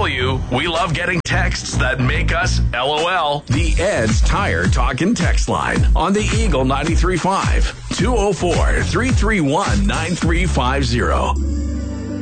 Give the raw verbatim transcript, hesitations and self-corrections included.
tell you, we love getting texts that make us LOL. The Ed's Tire Talkin' text line on the Eagle ninety-three point five, two oh four, three three one, nine three five zero.